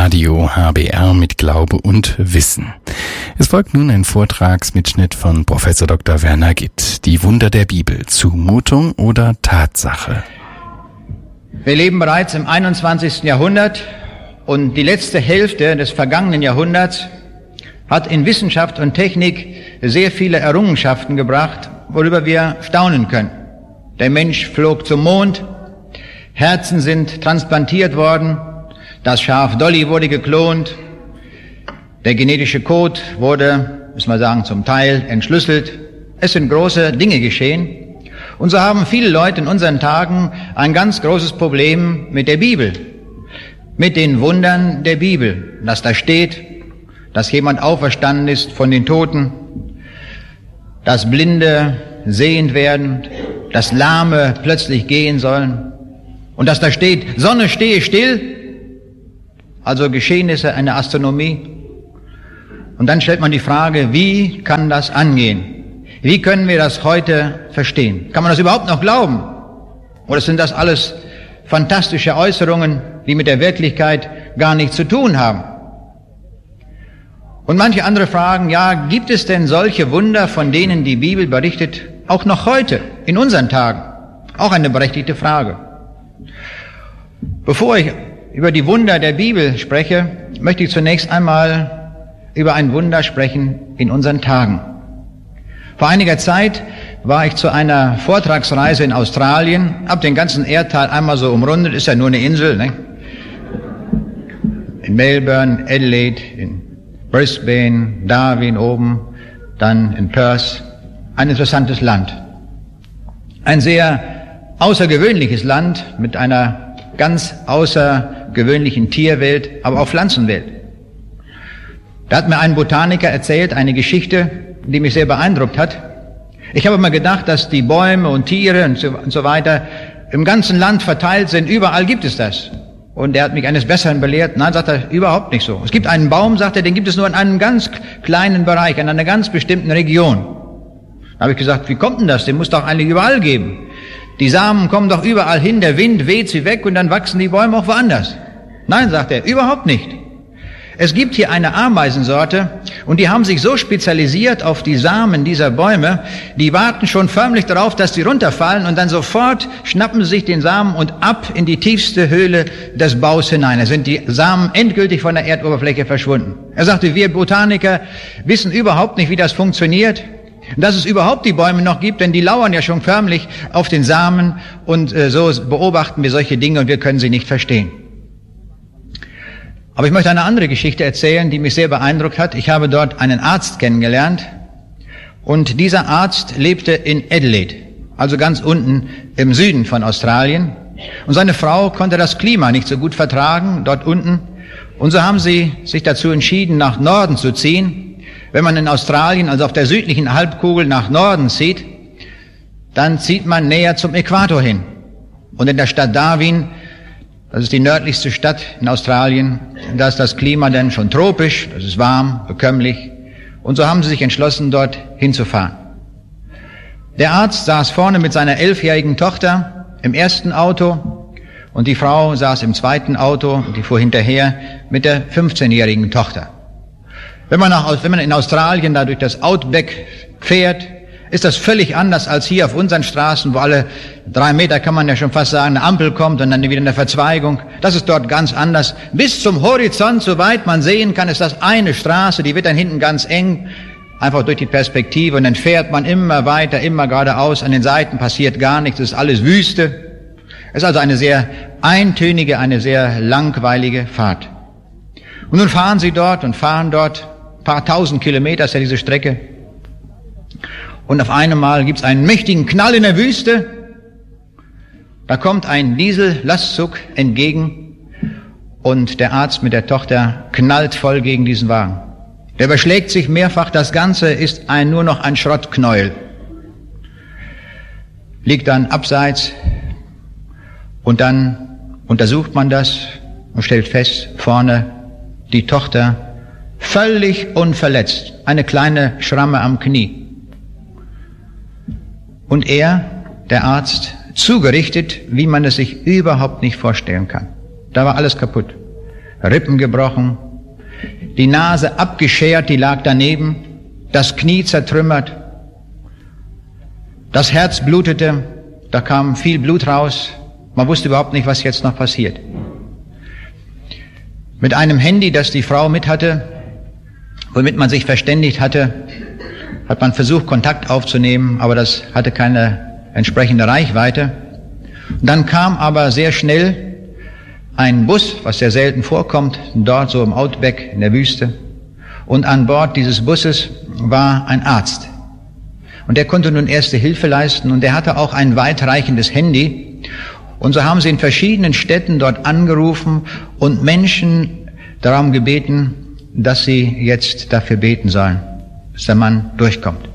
Radio HBR mit Glaube und Wissen. Es folgt nun ein Vortragsmitschnitt von Professor Dr. Werner Gitt. Die Wunder der Bibel, Zumutung oder Tatsache? Wir leben bereits im 21. Jahrhundert und die letzte Hälfte des vergangenen Jahrhunderts hat in Wissenschaft und Technik sehr viele Errungenschaften gebracht, worüber wir staunen können. Der Mensch flog zum Mond, Herzen sind transplantiert worden, das Schaf Dolly wurde geklont, der genetische Code wurde, muss man sagen, zum Teil entschlüsselt. Es sind große Dinge geschehen. Und so haben viele Leute in unseren Tagen ein ganz großes Problem mit der Bibel, mit den Wundern der Bibel, dass da steht, dass jemand auferstanden ist von den Toten, dass Blinde sehend werden, dass Lahme plötzlich gehen sollen und dass da steht, Sonne stehe still, also Geschehnisse einer Astronomie. Und dann stellt man die Frage, wie kann das angehen? Wie können wir das heute verstehen? Kann man das überhaupt noch glauben? Oder sind das alles fantastische Äußerungen, die mit der Wirklichkeit gar nichts zu tun haben? Und manche andere fragen, ja, gibt es denn solche Wunder, von denen die Bibel berichtet, auch noch heute, in unseren Tagen? Auch eine berechtigte Frage. Bevor ich über die Wunder der Bibel spreche, möchte ich zunächst einmal über ein Wunder sprechen in unseren Tagen. Vor einiger Zeit war ich zu einer Vortragsreise in Australien, hab den ganzen Erdteil einmal so umrundet, ist ja nur eine Insel, ne? In Melbourne, Adelaide, in Brisbane, Darwin oben, dann in Perth. Ein interessantes Land. Ein sehr außergewöhnliches Land mit einer ganz außergewöhnlichen Tierwelt, aber auch Pflanzenwelt. Da hat mir ein Botaniker erzählt, eine Geschichte, die mich sehr beeindruckt hat. Ich habe immer gedacht, dass die Bäume und Tiere und so weiter im ganzen Land verteilt sind. Überall gibt es das. Und er hat mich eines Besseren belehrt. Nein, sagt er, überhaupt nicht so. Es gibt einen Baum, sagt er, den gibt es nur in einem ganz kleinen Bereich, in einer ganz bestimmten Region. Da habe ich gesagt, wie kommt denn das? Den muss doch eigentlich überall geben. Die Samen kommen doch überall hin, der Wind weht sie weg und dann wachsen die Bäume auch woanders. Nein, sagt er, überhaupt nicht. Es gibt hier eine Ameisensorte und die haben sich so spezialisiert auf die Samen dieser Bäume, die warten schon förmlich darauf, dass die runterfallen und dann sofort schnappen sie sich den Samen und ab in die tiefste Höhle des Baus hinein. Da sind die Samen endgültig von der Erdoberfläche verschwunden. Er sagte, wir Botaniker wissen überhaupt nicht, wie das funktioniert. Dass es überhaupt die Bäume noch gibt, denn die lauern ja schon förmlich auf den Samen und so beobachten wir solche Dinge und wir können sie nicht verstehen. Aber ich möchte eine andere Geschichte erzählen, die mich sehr beeindruckt hat. Ich habe dort einen Arzt kennengelernt und dieser Arzt lebte in Adelaide, also ganz unten im Süden von Australien. Und seine Frau konnte das Klima nicht so gut vertragen, dort unten. Und so haben sie sich dazu entschieden, nach Norden zu ziehen. Wenn man in Australien, also auf der südlichen Halbkugel, nach Norden zieht, dann zieht man näher zum Äquator hin. Und in der Stadt Darwin, das ist die nördlichste Stadt in Australien, da ist das Klima dann schon tropisch, das ist warm, bekömmlich. Und so haben sie sich entschlossen, dort hinzufahren. Der Arzt saß vorne mit seiner 11-jährigen Tochter im ersten Auto und die Frau saß im zweiten Auto und die fuhr hinterher mit der 15-jährigen Tochter. Wenn man in Australien da durch das Outback fährt, ist das völlig anders als hier auf unseren Straßen, wo alle 3 Meter, kann man ja schon fast sagen, eine Ampel kommt und dann wieder eine Verzweigung. Das ist dort ganz anders. Bis zum Horizont, soweit man sehen kann, ist das eine Straße, die wird dann hinten ganz eng, einfach durch die Perspektive und dann fährt man immer weiter, immer geradeaus, an den Seiten passiert gar nichts, es ist alles Wüste. Es ist also eine sehr eintönige, eine sehr langweilige Fahrt. Und nun fahren sie dort und fahren dort, ein paar tausend Kilometer ist ja diese Strecke. Und auf einmal gibt es einen mächtigen Knall in der Wüste. Da kommt ein Diesel-Lastzug entgegen und der Arzt mit der Tochter knallt voll gegen diesen Wagen. Der überschlägt sich mehrfach, das Ganze ist nur noch ein Schrottknäuel. Liegt dann abseits und dann untersucht man das und stellt fest, vorne die Tochter völlig unverletzt, eine kleine Schramme am Knie. Und er, der Arzt, zugerichtet, wie man es sich überhaupt nicht vorstellen kann. Da war alles kaputt. Rippen gebrochen, die Nase abgeschert, die lag daneben, das Knie zertrümmert, das Herz blutete, da kam viel Blut raus, man wusste überhaupt nicht, was jetzt noch passiert. Mit einem Handy, das die Frau mit hatte, womit man sich verständigt hatte, hat man versucht, Kontakt aufzunehmen, aber das hatte keine entsprechende Reichweite. Und dann kam aber sehr schnell ein Bus, was sehr selten vorkommt, dort so im Outback in der Wüste. Und an Bord dieses Busses war ein Arzt. Und der konnte nun erste Hilfe leisten und der hatte auch ein weitreichendes Handy. Und so haben sie in verschiedenen Städten dort angerufen und Menschen darum gebeten, dass sie jetzt dafür beten sollen, dass der Mann durchkommt.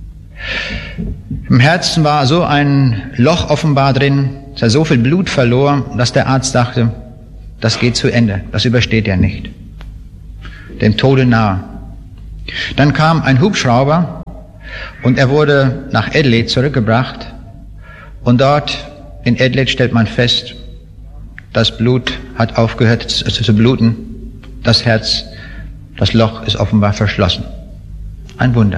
Im Herzen war so ein Loch offenbar drin, dass er so viel Blut verlor, dass der Arzt dachte, das geht zu Ende, das übersteht er nicht. Dem Tode nahe. Dann kam ein Hubschrauber und er wurde nach Adelaide zurückgebracht und dort in Adelaide stellt man fest, das Blut hat aufgehört zu bluten, das Herz, das Loch ist offenbar verschlossen. Ein Wunder.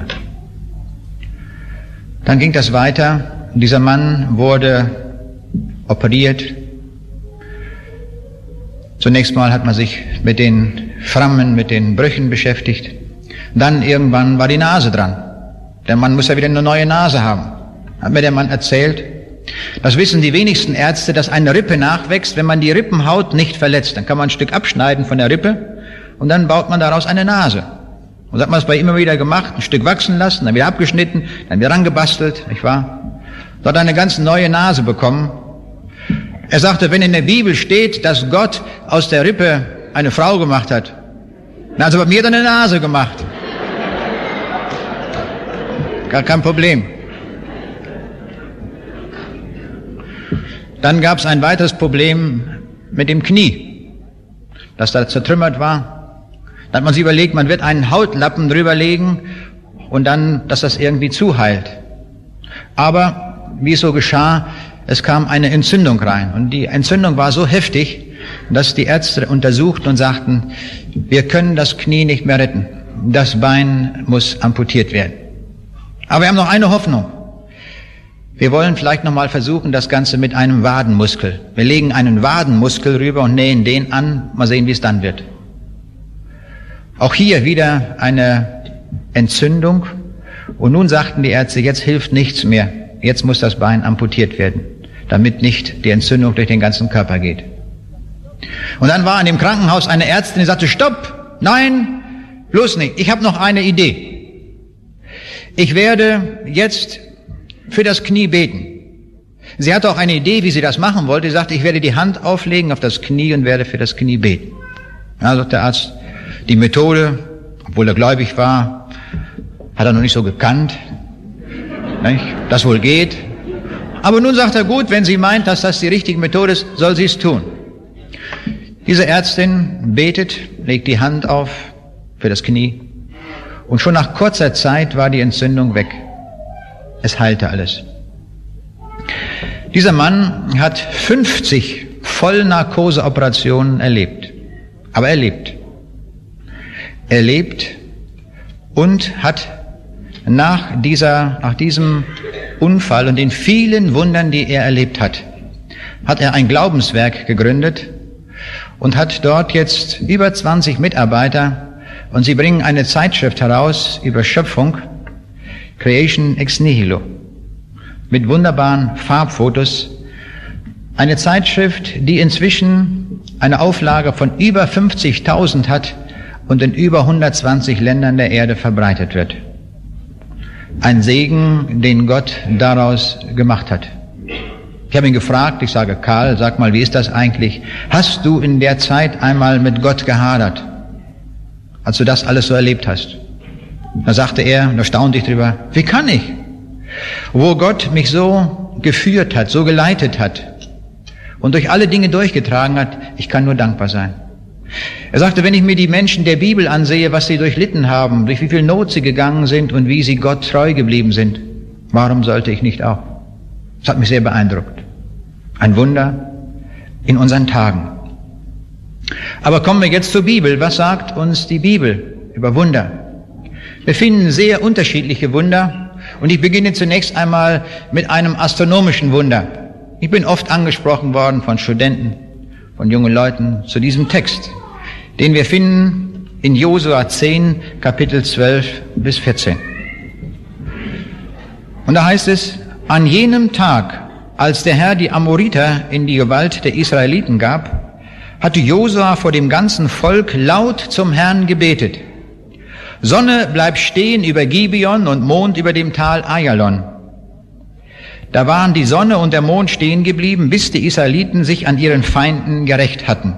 Dann ging das weiter. Dieser Mann wurde operiert. Zunächst mal hat man sich mit den Frammen, mit den Brüchen beschäftigt. Dann irgendwann war die Nase dran. Der Mann muss ja wieder eine neue Nase haben. Hat mir der Mann erzählt. Das wissen die wenigsten Ärzte, dass eine Rippe nachwächst, wenn man die Rippenhaut nicht verletzt. Dann kann man ein Stück abschneiden von der Rippe und dann baut man daraus eine Nase. Und so hat man es bei ihm immer wieder gemacht, ein Stück wachsen lassen, dann wieder abgeschnitten, dann wieder rangebastelt, nicht wahr? Dort eine ganz neue Nase bekommen. Er sagte, wenn in der Bibel steht, dass Gott aus der Rippe eine Frau gemacht hat, dann hat er bei mir dann eine Nase gemacht. Gar kein Problem. Dann gab es ein weiteres Problem mit dem Knie, das da zertrümmert war. Dann hat man sich überlegt, man wird einen Hautlappen drüber legen und dann, dass das irgendwie zuheilt. Aber wie es so geschah, es kam eine Entzündung rein. Und die Entzündung war so heftig, dass die Ärzte untersuchten und sagten, wir können das Knie nicht mehr retten. Das Bein muss amputiert werden. Aber wir haben noch eine Hoffnung. Wir wollen vielleicht nochmal versuchen, das Ganze mit einem Wadenmuskel. Wir legen einen Wadenmuskel rüber und nähen den an. Mal sehen, wie es dann wird. Auch hier wieder eine Entzündung. Und nun sagten die Ärzte, jetzt hilft nichts mehr. Jetzt muss das Bein amputiert werden, damit nicht die Entzündung durch den ganzen Körper geht. Und dann war in dem Krankenhaus eine Ärztin, die sagte, stopp, nein, bloß nicht. Ich habe noch eine Idee. Ich werde jetzt für das Knie beten. Sie hatte auch eine Idee, wie sie das machen wollte. Sie sagte, ich werde die Hand auflegen auf das Knie und werde für das Knie beten. Ja, sagt der Arzt, die Methode, obwohl er gläubig war, hat er noch nicht so gekannt, nicht? Das wohl geht. Aber nun sagt er, gut, wenn sie meint, dass das die richtige Methode ist, soll sie es tun. Diese Ärztin betet, legt die Hand auf für das Knie und schon nach kurzer Zeit war die Entzündung weg. Es heilte alles. Dieser Mann hat 50 Vollnarkoseoperationen erlebt. Aber er lebt. Er lebt und hat nach diesem Unfall und den vielen Wundern, die er erlebt hat, hat er ein Glaubenswerk gegründet und hat dort jetzt über 20 Mitarbeiter und sie bringen eine Zeitschrift heraus über Schöpfung, Creation ex nihilo, mit wunderbaren Farbfotos. Eine Zeitschrift, die inzwischen eine Auflage von über 50.000 hat und in über 120 Ländern der Erde verbreitet wird. Ein Segen, den Gott daraus gemacht hat. Ich habe ihn gefragt, ich sage, Karl, sag mal, wie ist das eigentlich? Hast du in der Zeit einmal mit Gott gehadert, als du das alles so erlebt hast? Da sagte er, und da staunte ich drüber, wie kann ich? Wo Gott mich so geführt hat, so geleitet hat und durch alle Dinge durchgetragen hat, ich kann nur dankbar sein. Er sagte, wenn ich mir die Menschen der Bibel ansehe, was sie durchlitten haben, durch wie viel Not sie gegangen sind und wie sie Gott treu geblieben sind, warum sollte ich nicht auch? Das hat mich sehr beeindruckt. Ein Wunder in unseren Tagen. Aber kommen wir jetzt zur Bibel. Was sagt uns die Bibel über Wunder? Wir finden sehr unterschiedliche Wunder und ich beginne zunächst einmal mit einem astronomischen Wunder. Ich bin oft angesprochen worden von Studenten, von jungen Leuten zu diesem Text, den wir finden in Josua 10, Kapitel 12 bis 14. Und da heißt es, an jenem Tag, als der Herr die Amoriter in die Gewalt der Israeliten gab, hatte Josua vor dem ganzen Volk laut zum Herrn gebetet. Sonne, bleib stehen über Gibeon und Mond über dem Tal Ayalon. Da waren die Sonne und der Mond stehen geblieben, bis die Israeliten sich an ihren Feinden gerächt hatten.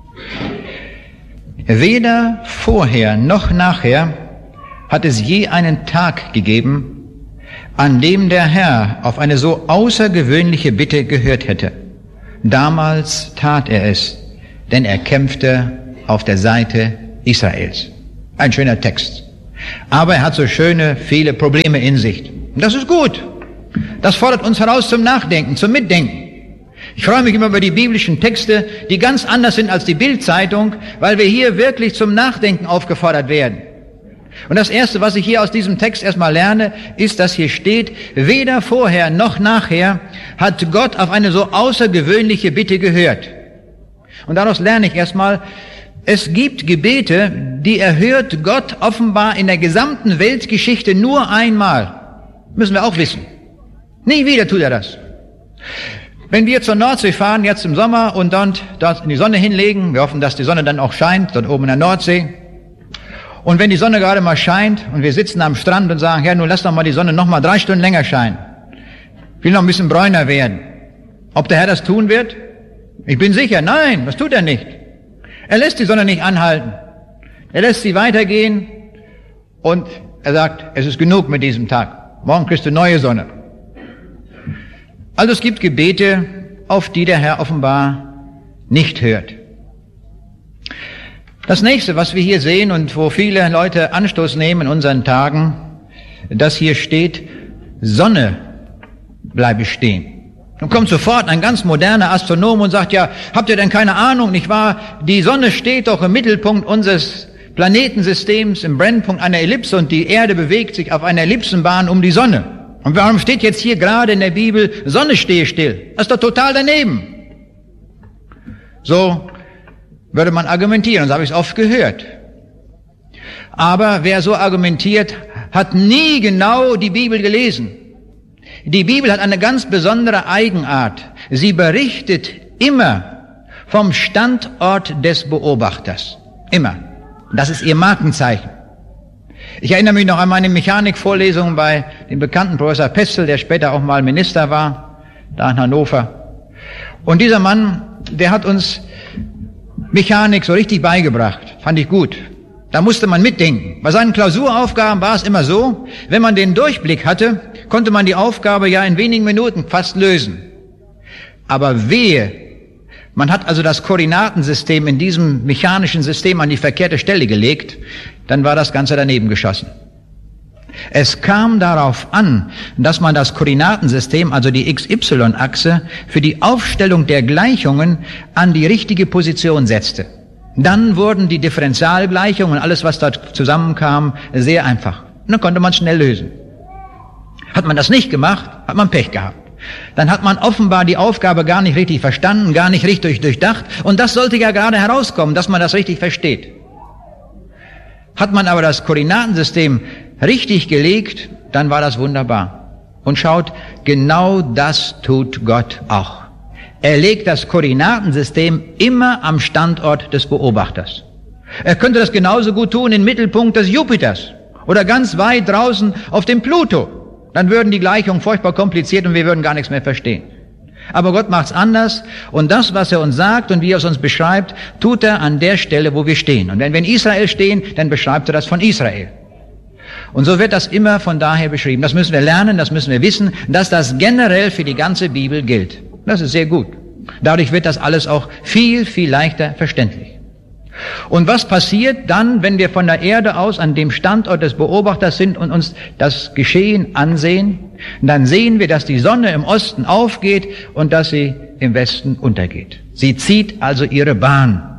Weder vorher noch nachher hat es je einen Tag gegeben, an dem der Herr auf eine so außergewöhnliche Bitte gehört hätte. Damals tat er es, denn er kämpfte auf der Seite Israels. Ein schöner Text. Aber er hat so viele Probleme in sich. Und das ist gut. Das fordert uns heraus zum Nachdenken, zum Mitdenken. Ich freue mich immer über die biblischen Texte, die ganz anders sind als die Bild-Zeitung, weil wir hier wirklich zum Nachdenken aufgefordert werden. Und das Erste, was ich hier aus diesem Text erstmal lerne, ist, dass hier steht, weder vorher noch nachher hat Gott auf eine so außergewöhnliche Bitte gehört. Und daraus lerne ich erstmal, es gibt Gebete, die erhört Gott offenbar in der gesamten Weltgeschichte nur einmal. Müssen wir auch wissen. Nie wieder tut er das. Wenn wir zur Nordsee fahren, jetzt im Sommer, und dort in die Sonne hinlegen, wir hoffen, dass die Sonne dann auch scheint, dort oben in der Nordsee. Und wenn die Sonne gerade mal scheint und wir sitzen am Strand und sagen, Herr, nun lass doch mal die Sonne noch mal 3 Stunden länger scheinen. Ich will noch ein bisschen bräuner werden. Ob der Herr das tun wird? Ich bin sicher, nein, das tut er nicht. Er lässt die Sonne nicht anhalten. Er lässt sie weitergehen und er sagt, es ist genug mit diesem Tag. Morgen kriegst du neue Sonne. Also es gibt Gebete, auf die der Herr offenbar nicht hört. Das nächste, was wir hier sehen und wo viele Leute Anstoß nehmen in unseren Tagen, dass hier steht, Sonne bleibe stehen. Dann kommt sofort ein ganz moderner Astronom und sagt, ja, habt ihr denn keine Ahnung, nicht wahr? Die Sonne steht doch im Mittelpunkt unseres Planetensystems, im Brennpunkt einer Ellipse und die Erde bewegt sich auf einer Ellipsenbahn um die Sonne. Und warum steht jetzt hier gerade in der Bibel, Sonne stehe still? Das ist doch total daneben. So würde man argumentieren, und so habe ich es oft gehört. Aber wer so argumentiert, hat nie genau die Bibel gelesen. Die Bibel hat eine ganz besondere Eigenart. Sie berichtet immer vom Standort des Beobachters. Immer. Das ist ihr Markenzeichen. Ich erinnere mich noch an meine Mechanikvorlesung bei dem bekannten Professor Pestel, der später auch mal Minister war, da in Hannover. Und dieser Mann, der hat uns Mechanik so richtig beigebracht. Fand ich gut. Da musste man mitdenken. Bei seinen Klausuraufgaben war es immer so, wenn man den Durchblick hatte, konnte man die Aufgabe ja in wenigen Minuten fast lösen. Aber wehe, man hat also das Koordinatensystem in diesem mechanischen System an die verkehrte Stelle gelegt, dann war das Ganze daneben geschossen. Es kam darauf an, dass man das Koordinatensystem, also die XY-Achse, für die Aufstellung der Gleichungen an die richtige Position setzte. Dann wurden die Differentialgleichungen und alles, was dort zusammenkam, sehr einfach. Und dann konnte man schnell lösen. Hat man das nicht gemacht, hat man Pech gehabt. Dann hat man offenbar die Aufgabe gar nicht richtig verstanden, gar nicht richtig durchdacht. Und das sollte ja gerade herauskommen, dass man das richtig versteht. Hat man aber das Koordinatensystem richtig gelegt, dann war das wunderbar. Und schaut, genau das tut Gott auch. Er legt das Koordinatensystem immer am Standort des Beobachters. Er könnte das genauso gut tun im Mittelpunkt des Jupiters oder ganz weit draußen auf dem Pluto. Dann würden die Gleichungen furchtbar kompliziert und wir würden gar nichts mehr verstehen. Aber Gott macht's anders und das, was er uns sagt und wie er es uns beschreibt, tut er an der Stelle, wo wir stehen. Und wenn wir in Israel stehen, dann beschreibt er das von Israel. Und so wird das immer von daher beschrieben. Das müssen wir lernen, das müssen wir wissen, dass das generell für die ganze Bibel gilt. Das ist sehr gut. Dadurch wird das alles auch viel, viel leichter verständlich. Und was passiert dann, wenn wir von der Erde aus an dem Standort des Beobachters sind und uns das Geschehen ansehen? Dann sehen wir, dass die Sonne im Osten aufgeht und dass sie im Westen untergeht. Sie zieht also ihre Bahn.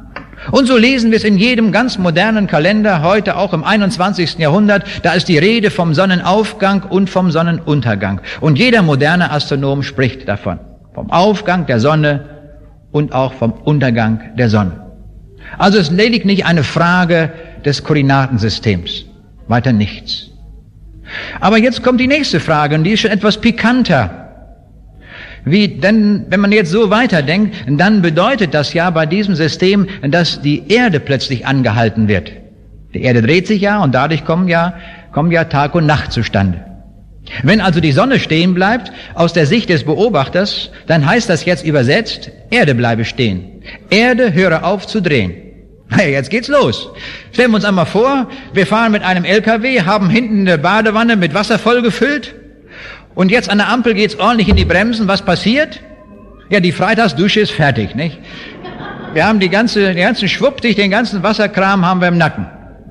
Und so lesen wir es in jedem ganz modernen Kalender, heute auch im 21. Jahrhundert, da ist die Rede vom Sonnenaufgang und vom Sonnenuntergang. Und jeder moderne Astronom spricht davon. Vom Aufgang der Sonne und auch vom Untergang der Sonne. Also es ist lediglich eine Frage des Koordinatensystems. Weiter nichts. Aber jetzt kommt die nächste Frage und die ist schon etwas pikanter. Denn wenn man jetzt so weiterdenkt, dann bedeutet das ja bei diesem System, dass die Erde plötzlich angehalten wird. Die Erde dreht sich ja und dadurch kommen ja Tag und Nacht zustande. Wenn also die Sonne stehen bleibt, aus der Sicht des Beobachters, dann heißt das jetzt übersetzt, Erde bleibe stehen. Erde höre auf zu drehen. Naja, jetzt geht's los. Stellen wir uns einmal vor, wir fahren mit einem LKW, haben hinten eine Badewanne mit Wasser vollgefüllt und jetzt an der Ampel geht's ordentlich in die Bremsen. Was passiert? Ja, die Freitagsdusche ist fertig, nicht? Wir haben den ganzen Schwuppdich, den ganzen Wasserkram haben wir im Nacken.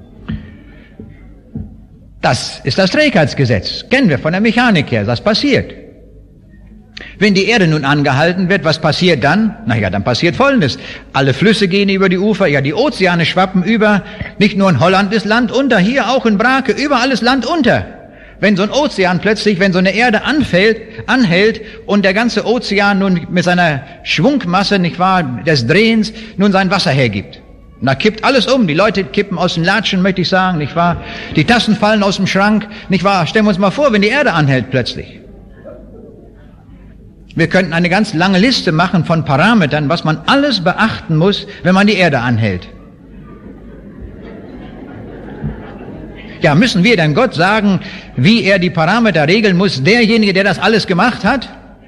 Das ist das Trägheitsgesetz. Kennen wir von der Mechanik her. Das passiert. Wenn die Erde nun angehalten wird, was passiert dann? Naja, dann passiert Folgendes. Alle Flüsse gehen über die Ufer, ja, die Ozeane schwappen über. Nicht nur in Holland ist Land unter, hier auch in Brake, überall ist Land unter. Wenn so ein Ozean plötzlich, wenn so eine Erde anhält und der ganze Ozean nun mit seiner Schwungmasse, nicht wahr, des Drehens, nun sein Wasser hergibt. Und da kippt alles um. Die Leute kippen aus den Latschen, möchte ich sagen, nicht wahr? Die Tassen fallen aus dem Schrank, nicht wahr? Stellen wir uns mal vor, wenn die Erde anhält plötzlich. Wir könnten eine ganz lange Liste machen von Parametern, was man alles beachten muss, wenn man die Erde anhält. Ja, müssen wir denn Gott sagen, wie er die Parameter regeln muss? Derjenige, der das alles gemacht hat,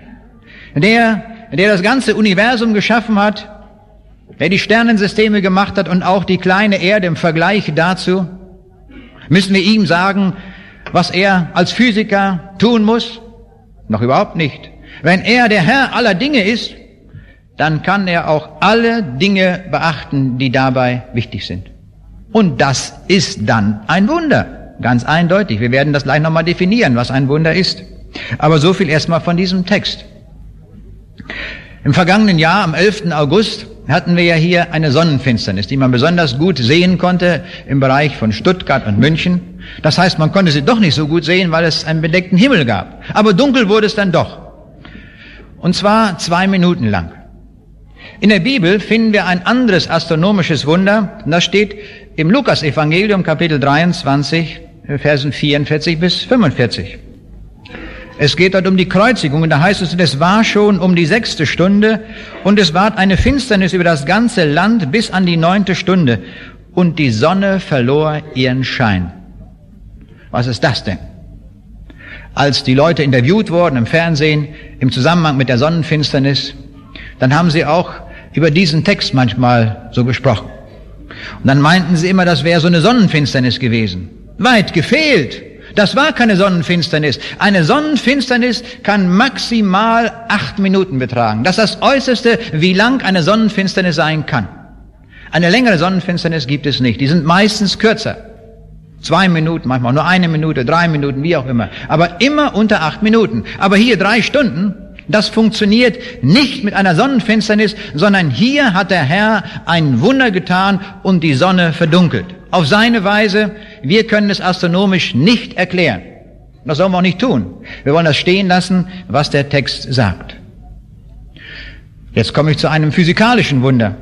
der das ganze Universum geschaffen hat, der die Sternensysteme gemacht hat und auch die kleine Erde im Vergleich dazu, müssen wir ihm sagen, was er als Physiker tun muss? Noch überhaupt nicht. Wenn er der Herr aller Dinge ist, dann kann er auch alle Dinge beachten, die dabei wichtig sind. Und das ist dann ein Wunder. Ganz eindeutig. Wir werden das gleich nochmal definieren, was ein Wunder ist. Aber so viel erstmal von diesem Text. Im vergangenen Jahr, am 11. August, hatten wir ja hier eine Sonnenfinsternis, die man besonders gut sehen konnte im Bereich von Stuttgart und München. Das heißt, man konnte sie doch nicht so gut sehen, weil es einen bedeckten Himmel gab. Aber dunkel wurde es dann doch. Und zwar 2 Minuten lang. In der Bibel finden wir ein anderes astronomisches Wunder. Und das steht im Lukas-Evangelium, Kapitel 23, Versen 44 bis 45. Es geht dort um die Kreuzigung. Und da heißt es, es war schon um die 6. Stunde und es ward eine Finsternis über das ganze Land bis an die 9. Stunde. Und die Sonne verlor ihren Schein. Was ist das denn? Als die Leute interviewt wurden im Fernsehen im Zusammenhang mit der Sonnenfinsternis, dann haben sie auch über diesen Text manchmal so gesprochen. Und dann meinten sie immer, das wäre so eine Sonnenfinsternis gewesen. Weit gefehlt. Das war keine Sonnenfinsternis. Eine Sonnenfinsternis kann maximal 8 Minuten betragen. Das ist das Äußerste, wie lang eine Sonnenfinsternis sein kann. Eine längere Sonnenfinsternis gibt es nicht. Die sind meistens kürzer. 2 Minuten, manchmal nur 1 Minute, 3 Minuten, wie auch immer. Aber immer unter 8 Minuten. Aber hier 3 Stunden, das funktioniert nicht mit einer Sonnenfinsternis, sondern hier hat der Herr ein Wunder getan und die Sonne verdunkelt. Auf seine Weise, wir können es astronomisch nicht erklären. Das sollen wir auch nicht tun. Wir wollen das stehen lassen, was der Text sagt. Jetzt komme ich zu einem physikalischen Wunder.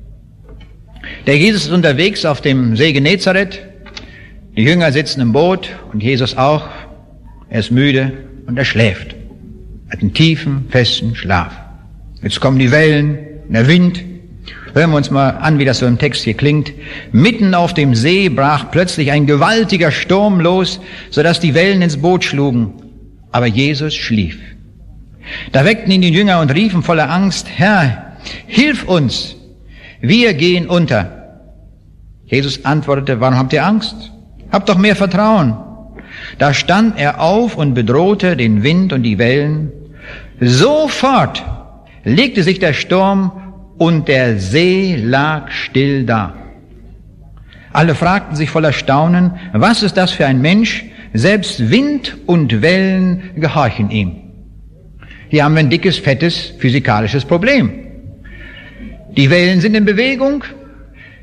Der Jesus ist unterwegs auf dem See Genezareth. Die Jünger sitzen im Boot und Jesus auch. Er ist müde und er schläft. Er hat einen tiefen, festen Schlaf. Jetzt kommen die Wellen, der Wind. Hören wir uns mal an, wie das so im Text hier klingt. Mitten auf dem See brach plötzlich ein gewaltiger Sturm los, sodass die Wellen ins Boot schlugen. Aber Jesus schlief. Da weckten ihn die Jünger und riefen voller Angst, Herr, hilf uns, wir gehen unter. Jesus antwortete, warum habt ihr Angst? Habt doch mehr Vertrauen. Da stand er auf und bedrohte den Wind und die Wellen. Sofort legte sich der Sturm und der See lag still da. Alle fragten sich voller Staunen, was ist das für ein Mensch? Selbst Wind und Wellen gehorchen ihm. Hier haben wir ein dickes, fettes physikalisches Problem. Die Wellen sind in Bewegung,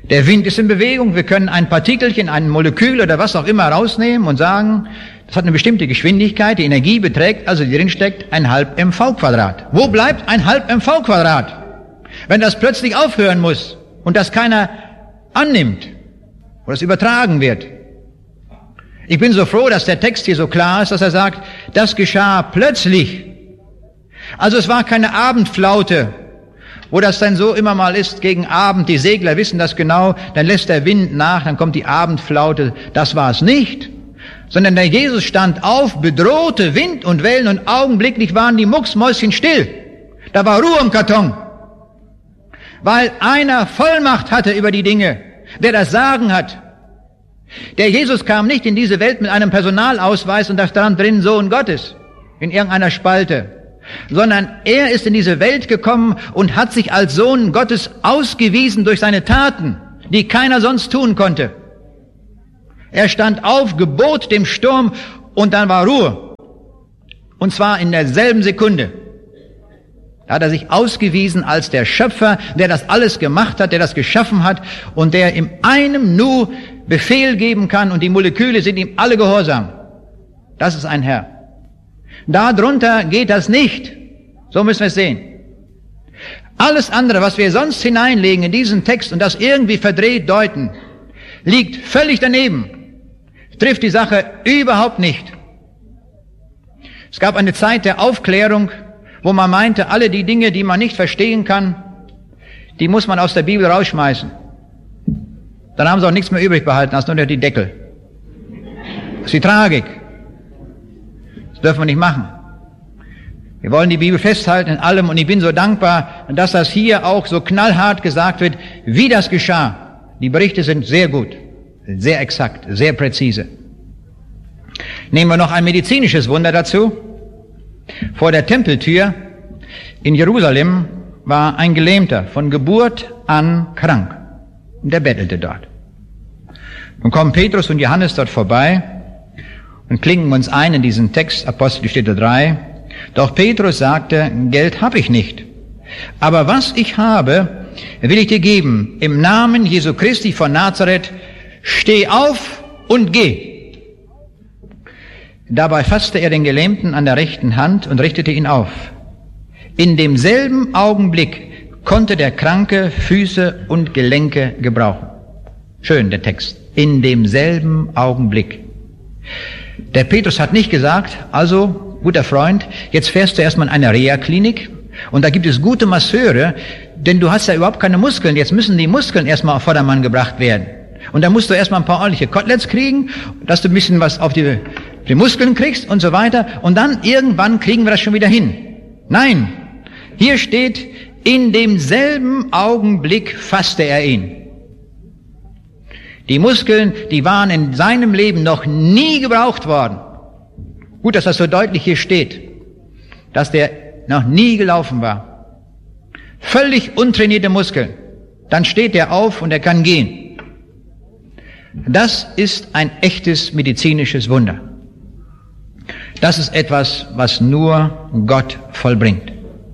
Der Wind ist in Bewegung. Wir können ein Partikelchen, ein Molekül oder was auch immer rausnehmen und sagen, das hat eine bestimmte Geschwindigkeit. Die Energie beträgt, also die drin steckt, 1/2 mv². Wo bleibt 1/2 mv²? Wenn das plötzlich aufhören muss und das keiner annimmt oder es übertragen wird. Ich bin so froh, dass der Text hier so klar ist, dass er sagt, das geschah plötzlich. Also es war keine Abendflaute, wo das dann so immer mal ist, gegen Abend, die Segler wissen das genau, dann lässt der Wind nach, dann kommt die Abendflaute. Das war es nicht, sondern der Jesus stand auf, bedrohte Wind und Wellen und augenblicklich waren die Mucksmäuschen still. Da war Ruhe im Karton, weil einer Vollmacht hatte über die Dinge, der das Sagen hat. Der Jesus kam nicht in diese Welt mit einem Personalausweis und da stand drin Sohn Gottes in irgendeiner Spalte, sondern er ist in diese Welt gekommen und hat sich als Sohn Gottes ausgewiesen durch seine Taten, die keiner sonst tun konnte. Er stand auf, gebot dem Sturm und dann war Ruhe. Und zwar in derselben Sekunde. Da hat er sich ausgewiesen als der Schöpfer, der das alles gemacht hat, der das geschaffen hat und der in einem Nu Befehl geben kann und die Moleküle sind ihm alle gehorsam. Das ist ein Herr. Darunter geht das nicht. So müssen wir es sehen. Alles andere, was wir sonst hineinlegen in diesen Text und das irgendwie verdreht deuten, liegt völlig daneben. Trifft die Sache überhaupt nicht. Es gab eine Zeit der Aufklärung, wo man meinte, alle die Dinge, die man nicht verstehen kann, die muss man aus der Bibel rausschmeißen. Dann haben sie auch nichts mehr übrig behalten, als nur noch die Deckel. Das ist die Tragik. Das dürfen wir nicht machen. Wir wollen die Bibel festhalten in allem und ich bin so dankbar, dass das hier auch so knallhart gesagt wird, wie das geschah. Die Berichte sind sehr gut, sehr exakt, sehr präzise. Nehmen wir noch ein medizinisches Wunder dazu. Vor der Tempeltür in Jerusalem war ein Gelähmter von Geburt an krank. Und der bettelte dort. Nun kommen Petrus und Johannes dort vorbei und klingen uns ein in diesen Text, Apostelgeschichte 3. Doch Petrus sagte, Geld habe ich nicht. Aber was ich habe, will ich dir geben. Im Namen Jesu Christi von Nazareth, steh auf und geh. Dabei fasste er den Gelähmten an der rechten Hand und richtete ihn auf. In demselben Augenblick konnte der Kranke Füße und Gelenke gebrauchen. Schön, der Text. In demselben Augenblick. Der Petrus hat nicht gesagt, also, guter Freund, jetzt fährst du erstmal in eine Reha-Klinik und da gibt es gute Masseure, denn du hast ja überhaupt keine Muskeln. Jetzt müssen die Muskeln erstmal auf Vordermann gebracht werden. Und da musst du erstmal ein paar ordentliche Koteletts kriegen, dass du ein bisschen was auf die Muskeln kriegst und so weiter. Und dann irgendwann kriegen wir das schon wieder hin. Nein, hier steht, in demselben Augenblick fasste er ihn. Die Muskeln, die waren in seinem Leben noch nie gebraucht worden. Gut, dass das so deutlich hier steht, dass der noch nie gelaufen war. Völlig untrainierte Muskeln. Dann steht er auf und er kann gehen. Das ist ein echtes medizinisches Wunder. Das ist etwas, was nur Gott vollbringt.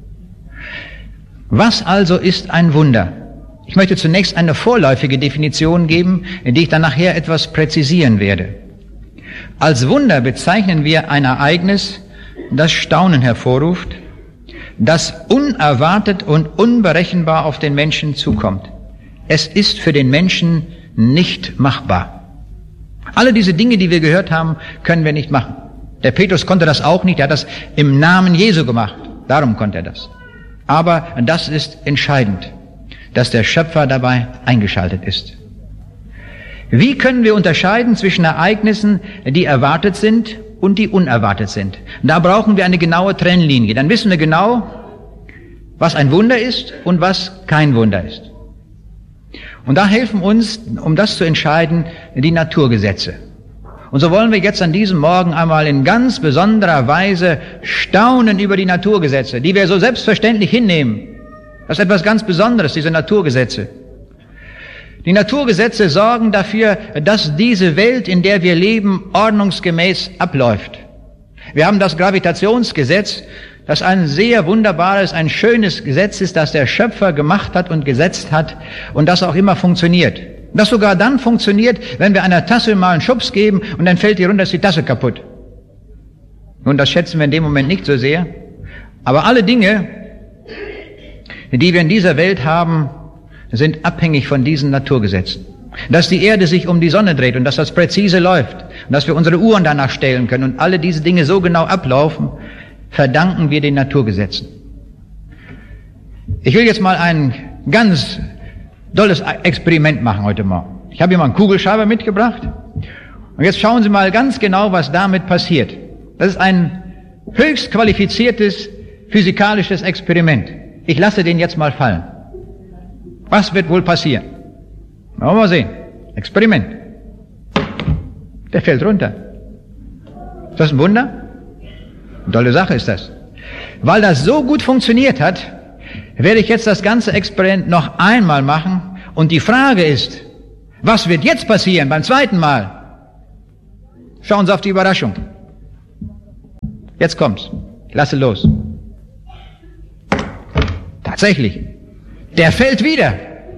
Was also ist ein Wunder? Ich möchte zunächst eine vorläufige Definition geben, die ich dann nachher etwas präzisieren werde. Als Wunder bezeichnen wir ein Ereignis, das Staunen hervorruft, das unerwartet und unberechenbar auf den Menschen zukommt. Es ist für den Menschen nicht machbar. Alle diese Dinge, die wir gehört haben, können wir nicht machen. Der Petrus konnte das auch nicht, er hat das im Namen Jesu gemacht. Darum konnte er das. Aber das ist entscheidend, dass der Schöpfer dabei eingeschaltet ist. Wie können wir unterscheiden zwischen Ereignissen, die erwartet sind und die unerwartet sind? Da brauchen wir eine genaue Trennlinie. Dann wissen wir genau, was ein Wunder ist und was kein Wunder ist. Und da helfen uns, um das zu entscheiden, die Naturgesetze. Und so wollen wir jetzt an diesem Morgen einmal in ganz besonderer Weise staunen über die Naturgesetze, die wir so selbstverständlich hinnehmen. Das ist etwas ganz Besonderes, diese Naturgesetze. Die Naturgesetze sorgen dafür, dass diese Welt, in der wir leben, ordnungsgemäß abläuft. Wir haben das Gravitationsgesetz, das ein sehr wunderbares, ein schönes Gesetz ist, das der Schöpfer gemacht hat und gesetzt hat und das auch immer funktioniert. Das sogar dann funktioniert, wenn wir einer Tasse mal einen Schubs geben und dann fällt die runter, ist die Tasse kaputt. Nun, das schätzen wir in dem Moment nicht so sehr. Aber alle Dinge, die wir in dieser Welt haben, sind abhängig von diesen Naturgesetzen. Dass die Erde sich um die Sonne dreht und dass das präzise läuft und dass wir unsere Uhren danach stellen können und alle diese Dinge so genau ablaufen, verdanken wir den Naturgesetzen. Ich will jetzt mal ein ganz dolles Experiment machen heute Morgen. Ich habe hier mal einen Kugelschreiber mitgebracht und jetzt schauen Sie mal ganz genau, was damit passiert. Das ist ein höchst qualifiziertes physikalisches Experiment. Ich lasse den jetzt mal fallen. Was wird wohl passieren? Wollen wir mal sehen. Experiment. Der fällt runter. Ist das ein Wunder? Eine tolle Sache ist das. Weil das so gut funktioniert hat, werde ich jetzt das ganze Experiment noch einmal machen. Und die Frage ist, was wird jetzt passieren beim zweiten Mal? Schauen Sie auf die Überraschung. Jetzt kommt's. Ich lasse los. Tatsächlich. Der fällt wieder.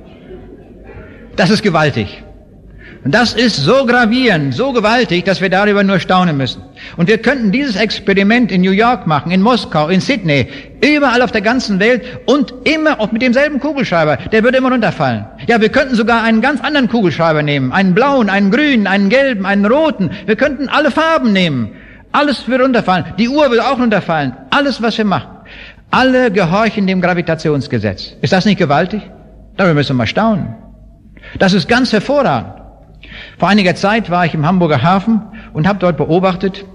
Das ist gewaltig. Und das ist so gravierend, so gewaltig, dass wir darüber nur staunen müssen. Und wir könnten dieses Experiment in New York machen, in Moskau, in Sydney, überall auf der ganzen Welt und immer auch mit demselben Kugelschreiber. Der würde immer runterfallen. Ja, wir könnten sogar einen ganz anderen Kugelschreiber nehmen. Einen blauen, einen grünen, einen gelben, einen roten. Wir könnten alle Farben nehmen. Alles würde runterfallen. Die Uhr würde auch runterfallen. Alles, was wir machen. Alle gehorchen dem Gravitationsgesetz. Ist das nicht gewaltig? Darüber müssen wir mal staunen. Das ist ganz hervorragend. Vor einiger Zeit war ich im Hamburger Hafen und habe dort beobachtet,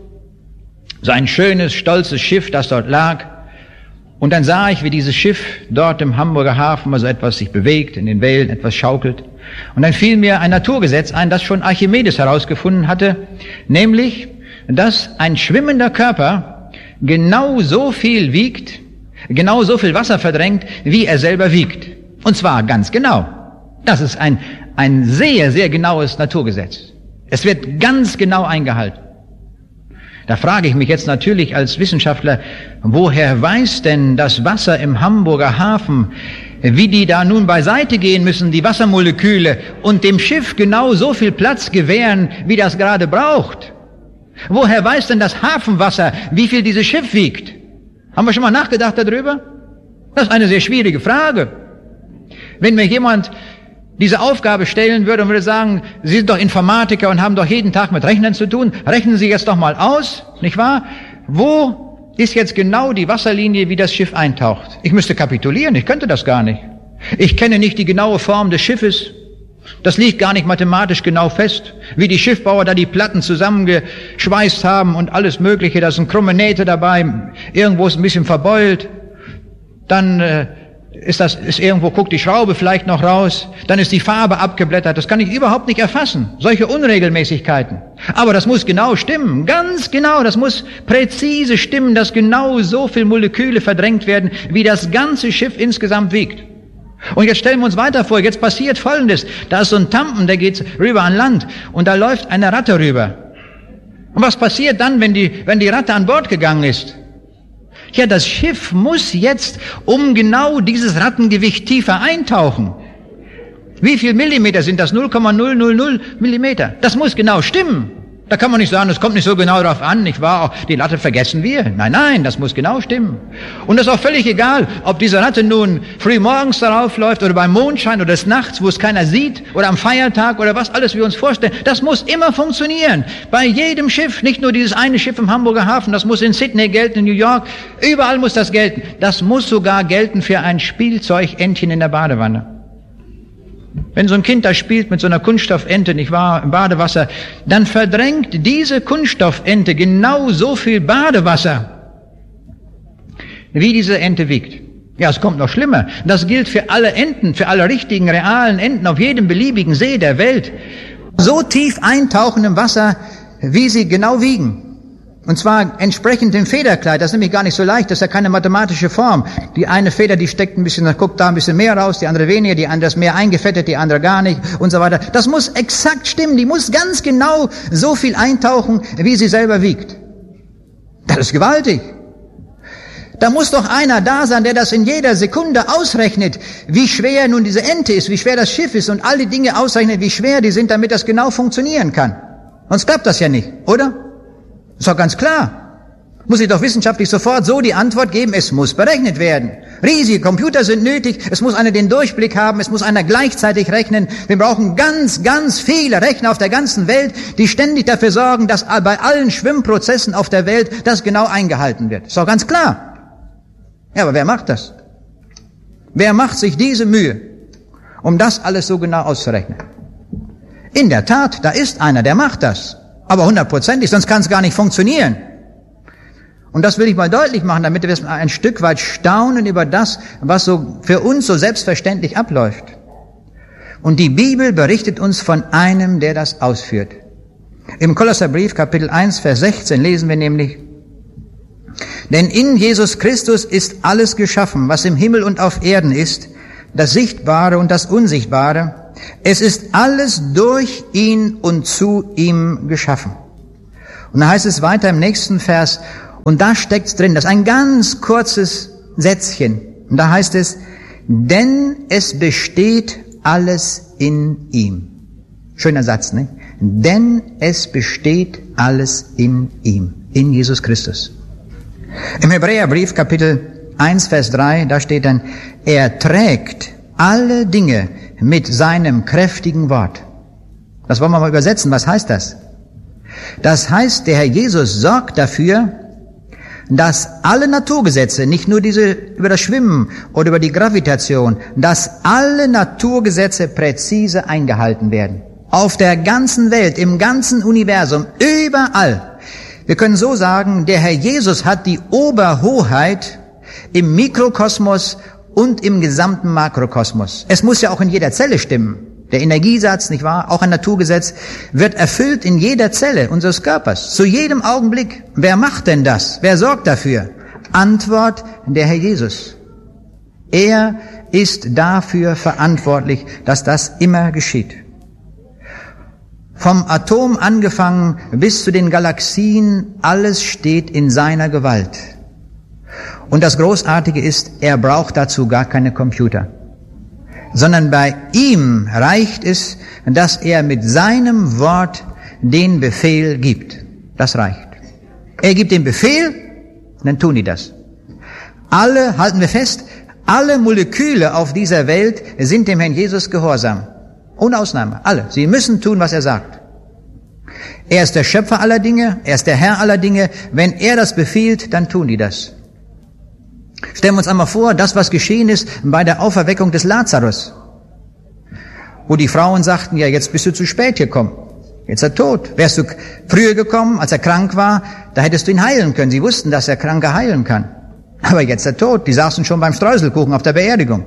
so ein schönes, stolzes Schiff, das dort lag. Und dann sah ich, wie dieses Schiff dort im Hamburger Hafen also etwas sich bewegt, in den Wellen etwas schaukelt. Und dann fiel mir ein Naturgesetz ein, das schon Archimedes herausgefunden hatte, nämlich, dass ein schwimmender Körper genau so viel wiegt, genau so viel Wasser verdrängt, wie er selber wiegt. Und zwar ganz genau. Das ist ein sehr, sehr genaues Naturgesetz. Es wird ganz genau eingehalten. Da frage ich mich jetzt natürlich als Wissenschaftler, woher weiß denn das Wasser im Hamburger Hafen, wie die da nun beiseite gehen müssen, die Wassermoleküle, und dem Schiff genau so viel Platz gewähren, wie das gerade braucht? Woher weiß denn das Hafenwasser, wie viel dieses Schiff wiegt? Haben wir schon mal nachgedacht darüber? Das ist eine sehr schwierige Frage. Wenn mir jemand diese Aufgabe stellen würde und würde sagen, Sie sind doch Informatiker und haben doch jeden Tag mit Rechnern zu tun, rechnen Sie jetzt doch mal aus, nicht wahr? Wo ist jetzt genau die Wasserlinie, wie das Schiff eintaucht? Ich müsste kapitulieren, ich könnte das gar nicht. Ich kenne nicht die genaue Form des Schiffes. Das liegt gar nicht mathematisch genau fest, wie die Schiffbauer da die Platten zusammengeschweißt haben und alles Mögliche. Da sind krumme Nähte dabei, irgendwo ist ein bisschen verbeult. Dann ist irgendwo, guckt die Schraube vielleicht noch raus, dann ist die Farbe abgeblättert. Das kann ich überhaupt nicht erfassen, solche Unregelmäßigkeiten. Aber das muss genau stimmen, ganz genau, das muss präzise stimmen, dass genau so viel Moleküle verdrängt werden, wie das ganze Schiff insgesamt wiegt. Und jetzt stellen wir uns weiter vor, jetzt passiert Folgendes. Da ist so ein Tampen, der geht rüber an Land und da läuft eine Ratte rüber. Und was passiert dann, wenn die Ratte an Bord gegangen ist? Ja, das Schiff muss jetzt um genau dieses Rattengewicht tiefer eintauchen. Wie viel Millimeter sind das? 0,000 Millimeter. Das muss genau stimmen. Da kann man nicht sagen, es kommt nicht so genau drauf an, nicht wahr? Die Latte vergessen wir. Nein, das muss genau stimmen. Und es ist auch völlig egal, ob diese Ratte nun früh morgens darauf läuft oder beim Mondschein oder des Nachts, wo es keiner sieht, oder am Feiertag oder was alles wir uns vorstellen. Das muss immer funktionieren. Bei jedem Schiff, nicht nur dieses eine Schiff im Hamburger Hafen, das muss in Sydney gelten, in New York, überall muss das gelten. Das muss sogar gelten für ein Spielzeugentchen in der Badewanne. Wenn so ein Kind da spielt mit so einer Kunststoffente, nicht wahr, im Badewasser, dann verdrängt diese Kunststoffente genau so viel Badewasser, wie diese Ente wiegt. Ja, es kommt noch schlimmer. Das gilt für alle Enten, für alle richtigen, realen Enten auf jedem beliebigen See der Welt. So tief eintauchen im Wasser, wie sie genau wiegen. Und zwar entsprechend dem Federkleid. Das ist nämlich gar nicht so leicht, das ist ja keine mathematische Form. Die eine Feder, die steckt ein bisschen, guckt da ein bisschen mehr raus, die andere weniger, die andere ist mehr eingefettet, die andere gar nicht und so weiter. Das muss exakt stimmen, die muss ganz genau so viel eintauchen, wie sie selber wiegt. Das ist gewaltig. Da muss doch einer da sein, der das in jeder Sekunde ausrechnet, wie schwer nun diese Ente ist, wie schwer das Schiff ist und all die Dinge ausrechnet, wie schwer die sind, damit das genau funktionieren kann. Sonst klappt das ja nicht, oder? Ist doch ganz klar. Muss ich doch wissenschaftlich sofort so die Antwort geben, es muss berechnet werden. Riesige Computer sind nötig, es muss einer den Durchblick haben, es muss einer gleichzeitig rechnen. Wir brauchen ganz, ganz viele Rechner auf der ganzen Welt, die ständig dafür sorgen, dass bei allen Schwimmprozessen auf der Welt das genau eingehalten wird. Ist doch ganz klar. Ja, aber wer macht das? Wer macht sich diese Mühe, um das alles so genau auszurechnen? In der Tat, da ist einer, der macht das. Aber 100%, sonst kann es gar nicht funktionieren. Und das will ich mal deutlich machen, damit wir ein Stück weit staunen über das, was so für uns so selbstverständlich abläuft. Und die Bibel berichtet uns von einem, der das ausführt. Im Kolosserbrief, Kapitel 1, Vers 16 lesen wir nämlich: Denn in Jesus Christus ist alles geschaffen, was im Himmel und auf Erden ist, das Sichtbare und das Unsichtbare. Es ist alles durch ihn und zu ihm geschaffen. Und da heißt es weiter im nächsten Vers, und da steckt's drin, das ist ein ganz kurzes Sätzchen. Und da heißt es, denn es besteht alles in ihm. Schöner Satz, ne? Denn es besteht alles in ihm, in Jesus Christus. Im Hebräerbrief, Kapitel 1, Vers 3, da steht dann, er trägt alle Dinge mit seinem kräftigen Wort. Das wollen wir mal übersetzen. Was heißt das? Das heißt, der Herr Jesus sorgt dafür, dass alle Naturgesetze, nicht nur diese über das Schwimmen oder über die Gravitation, dass alle Naturgesetze präzise eingehalten werden. Auf der ganzen Welt, im ganzen Universum, überall. Wir können so sagen, der Herr Jesus hat die Oberhoheit im Mikrokosmos und im gesamten Makrokosmos. Es muss ja auch in jeder Zelle stimmen. Der Energiesatz, nicht wahr? Auch ein Naturgesetz wird erfüllt in jeder Zelle unseres Körpers. Zu jedem Augenblick. Wer macht denn das? Wer sorgt dafür? Antwort, der Herr Jesus. Er ist dafür verantwortlich, dass das immer geschieht. Vom Atom angefangen bis zu den Galaxien, alles steht in seiner Gewalt. Und das Großartige ist, er braucht dazu gar keine Computer. Sondern bei ihm reicht es, dass er mit seinem Wort den Befehl gibt. Das reicht. Er gibt den Befehl, dann tun die das. Alle, halten wir fest, alle Moleküle auf dieser Welt sind dem Herrn Jesus gehorsam. Ohne Ausnahme. Alle. Sie müssen tun, was er sagt. Er ist der Schöpfer aller Dinge, er ist der Herr aller Dinge. Wenn er das befiehlt, dann tun die das. Stellen wir uns einmal vor, das, was geschehen ist bei der Auferweckung des Lazarus, wo die Frauen sagten, ja, jetzt bist du zu spät gekommen, jetzt ist er tot. Wärst du früher gekommen, als er krank war, da hättest du ihn heilen können. Sie wussten, dass er Kranke heilen kann. Aber jetzt ist er tot. Die saßen schon beim Streuselkuchen auf der Beerdigung.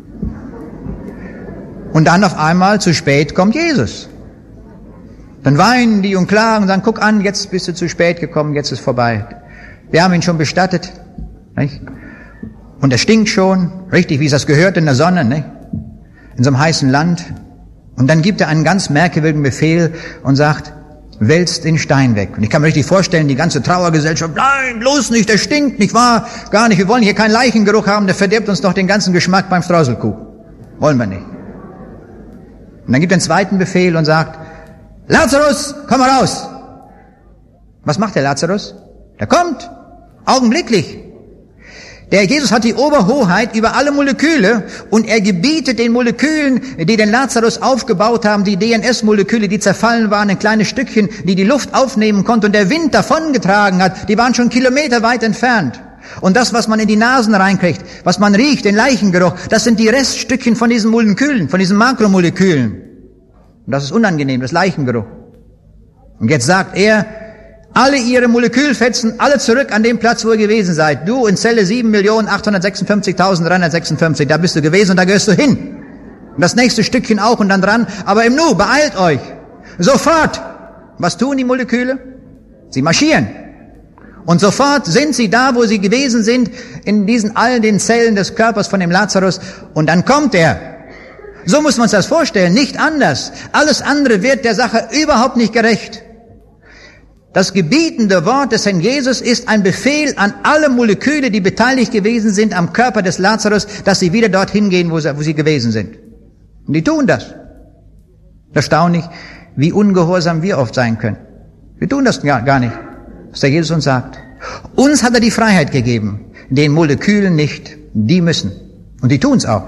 Und dann auf einmal zu spät kommt Jesus. Dann weinen die und klagen und sagen, guck an, jetzt bist du zu spät gekommen, jetzt ist vorbei. Wir haben ihn schon bestattet. Nicht? Und er stinkt schon, richtig, wie es das gehört in der Sonne, ne? In so einem heißen Land. Und dann gibt er einen ganz merkwürdigen Befehl und sagt, wälzt den Stein weg. Und ich kann mir richtig vorstellen, die ganze Trauergesellschaft, nein, bloß nicht, der stinkt, nicht wahr? Gar nicht, wir wollen hier keinen Leichengeruch haben, der verdirbt uns doch den ganzen Geschmack beim Streuselkuchen. Wollen wir nicht. Und dann gibt er einen zweiten Befehl und sagt, Lazarus, komm mal raus. Was macht der Lazarus? Der kommt, augenblicklich. Der Jesus hat die Oberhoheit über alle Moleküle und er gebietet den Molekülen, die den Lazarus aufgebaut haben, die DNS-Moleküle, die zerfallen waren in kleine Stückchen, die die Luft aufnehmen konnte und der Wind davongetragen hat, die waren schon kilometerweit entfernt. Und das, was man in die Nasen reinkriegt, was man riecht, den Leichengeruch, das sind die Reststückchen von diesen Molekülen, von diesen Makromolekülen. Und das ist unangenehm, das Leichengeruch. Und jetzt sagt er, alle ihre Molekülfetzen, alle zurück an den Platz, wo ihr gewesen seid. Du in Zelle 7.856.356, da bist du gewesen und da gehörst du hin. Und das nächste Stückchen auch und dann dran. Aber im Nu, beeilt euch. Sofort. Was tun die Moleküle? Sie marschieren. Und sofort sind sie da, wo sie gewesen sind, in diesen all den Zellen des Körpers von dem Lazarus. Und dann kommt er. So muss man uns das vorstellen, nicht anders. Alles andere wird der Sache überhaupt nicht gerecht. Das gebietende Wort des Herrn Jesus ist ein Befehl an alle Moleküle, die beteiligt gewesen sind am Körper des Lazarus, dass sie wieder dorthin gehen, wo sie gewesen sind. Und die tun das. Erstaunlich, wie ungehorsam wir oft sein können. Wir tun das gar nicht, was der Jesus uns sagt. Uns hat er die Freiheit gegeben, den Molekülen nicht. Die müssen. Und die tun's auch.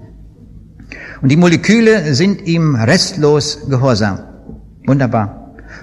Und die Moleküle sind ihm restlos gehorsam. Wunderbar.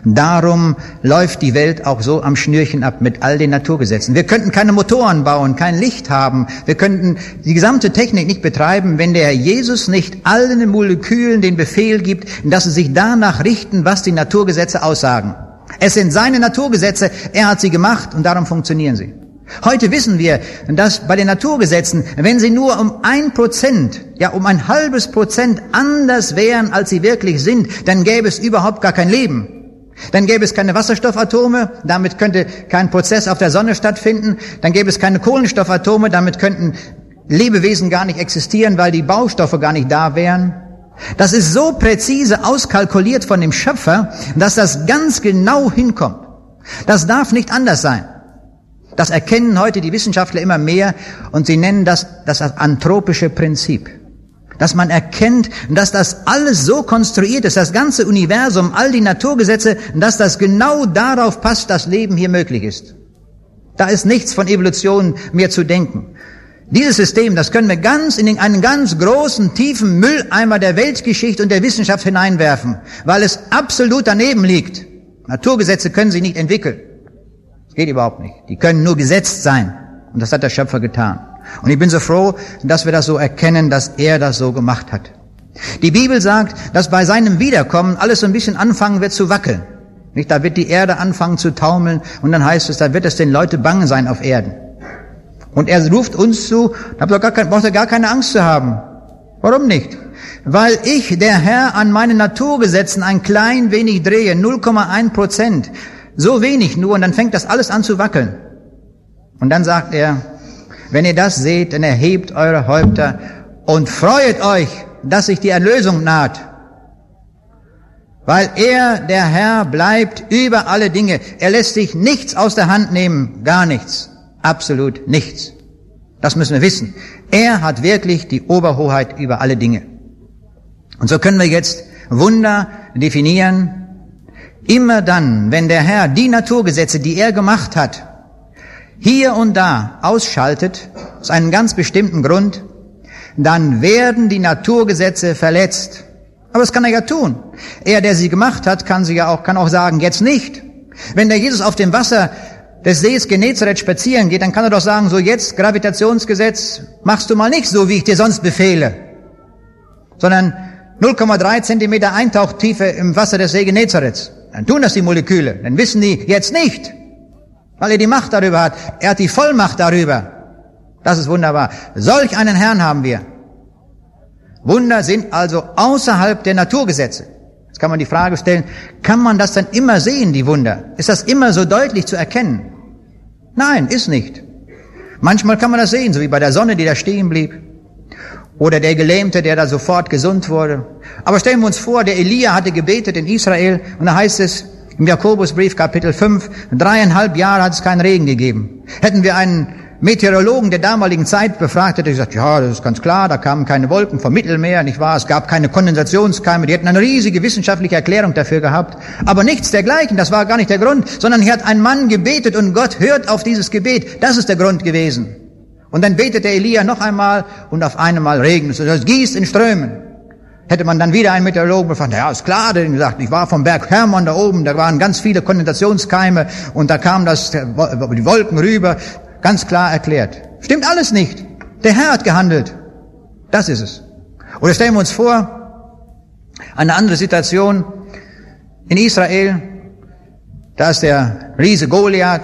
Darum läuft die Welt auch so am Schnürchen ab mit all den Naturgesetzen. Wir könnten keine Motoren bauen, kein Licht haben. Wir könnten die gesamte Technik nicht betreiben, wenn der Herr Jesus nicht allen Molekülen den Befehl gibt, dass sie sich danach richten, was die Naturgesetze aussagen. Es sind seine Naturgesetze, er hat sie gemacht und darum funktionieren sie. Heute wissen wir, dass bei den Naturgesetzen, wenn sie nur um 1%, ja um ein halbes Prozent anders wären, als sie wirklich sind, dann gäbe es überhaupt gar kein Leben. Dann gäbe es keine Wasserstoffatome, damit könnte kein Prozess auf der Sonne stattfinden. Dann gäbe es keine Kohlenstoffatome, damit könnten Lebewesen gar nicht existieren, weil die Baustoffe gar nicht da wären. Das ist so präzise auskalkuliert von dem Schöpfer, dass das ganz genau hinkommt. Das darf nicht anders sein. Das erkennen heute die Wissenschaftler immer mehr und sie nennen das anthropische Prinzip. Dass man erkennt, dass das alles so konstruiert ist, das ganze Universum, all die Naturgesetze, dass das genau darauf passt, dass Leben hier möglich ist. Da ist nichts von Evolution mehr zu denken. Dieses System, das können wir ganz in einen ganz großen, tiefen Mülleimer der Weltgeschichte und der Wissenschaft hineinwerfen, weil es absolut daneben liegt. Naturgesetze können sie nicht entwickeln. Das geht überhaupt nicht. Die können nur gesetzt sein. Und das hat der Schöpfer getan. Und ich bin so froh, dass wir das so erkennen, dass er das so gemacht hat. Die Bibel sagt, dass bei seinem Wiederkommen alles so ein bisschen anfangen wird zu wackeln. Nicht? Da wird die Erde anfangen zu taumeln und dann heißt es, da wird es den Leuten bange sein auf Erden. Und er ruft uns zu, da braucht ihr gar keine Angst zu haben. Warum nicht? Weil ich, der Herr, an meinen Naturgesetzen ein klein wenig drehe, 0,1%. So wenig nur, und dann fängt das alles an zu wackeln. Und dann sagt er, wenn ihr das seht, dann erhebt eure Häupter und freuet euch, dass sich die Erlösung naht. Weil er, der Herr, bleibt über alle Dinge. Er lässt sich nichts aus der Hand nehmen, gar nichts. Absolut nichts. Das müssen wir wissen. Er hat wirklich die Oberhoheit über alle Dinge. Und so können wir jetzt Wunder definieren. Immer dann, wenn der Herr die Naturgesetze, die er gemacht hat, hier und da ausschaltet, aus einem ganz bestimmten Grund, dann werden die Naturgesetze verletzt. Aber das kann er ja tun. Er, der sie gemacht hat, kann auch sagen, jetzt nicht. Wenn der Jesus auf dem Wasser des Sees Genezareth spazieren geht, dann kann er doch sagen, so jetzt Gravitationsgesetz, machst du mal nicht so, wie ich dir sonst befehle, sondern 0,3 Zentimeter Eintauchtiefe im Wasser des See Genezareth. Dann tun das die Moleküle. Dann wissen die jetzt nicht, weil er die Macht darüber hat. Er hat die Vollmacht darüber. Das ist wunderbar. Solch einen Herrn haben wir. Wunder sind also außerhalb der Naturgesetze. Jetzt kann man die Frage stellen, kann man das dann immer sehen, die Wunder? Ist das immer so deutlich zu erkennen? Nein, ist nicht. Manchmal kann man das sehen, so wie bei der Sonne, die da stehen blieb. Oder der Gelähmte, der da sofort gesund wurde. Aber stellen wir uns vor, der Elia hatte gebetet in Israel und da heißt es im Jakobusbrief Kapitel 5, 3,5 Jahre hat es keinen Regen gegeben. Hätten wir einen Meteorologen der damaligen Zeit befragt, hätte gesagt, ja, das ist ganz klar, da kamen keine Wolken vom Mittelmeer, nicht wahr? Es gab keine Kondensationskeime, die hätten eine riesige wissenschaftliche Erklärung dafür gehabt. Aber nichts dergleichen, das war gar nicht der Grund, sondern hier hat ein Mann gebetet und Gott hört auf dieses Gebet. Das ist der Grund gewesen. Und dann betet der Elia noch einmal und auf einmal regnet es. Es gießt in Strömen. Hätte man dann wieder einen Meteorologen befragt, ja, ist klar, der gesagt, ich war vom Berg Hermon da oben, da waren ganz viele Kondensationskeime und da kam die Wolken rüber. Ganz klar erklärt. Stimmt alles nicht. Der Herr hat gehandelt. Das ist es. Oder stellen wir uns vor, eine andere Situation in Israel, da ist der Riese Goliath,